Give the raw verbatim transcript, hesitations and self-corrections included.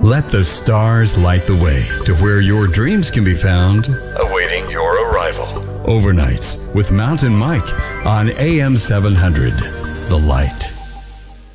Let the stars light the way to where your dreams can be found, awaiting your arrival. Overnights with Mountain Mike on A M seven hundred, The Light.